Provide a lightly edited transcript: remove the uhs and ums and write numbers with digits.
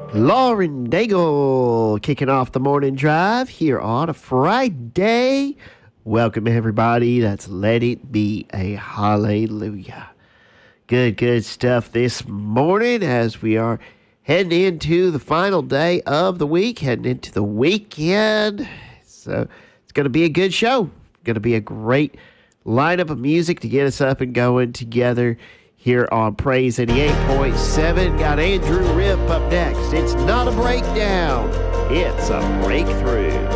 Lauren Daigle kicking off the morning drive here on a Friday. Welcome, everybody. That's Let It Be a Hallelujah. Good stuff this morning as we are heading into the final day of the week, heading into the weekend. So it's going to be a good show. Going to be a great lineup of music to get us up and going together here on Praise 88.7. Got Andrew Ripp up next. It's not a breakdown, it's a breakthrough.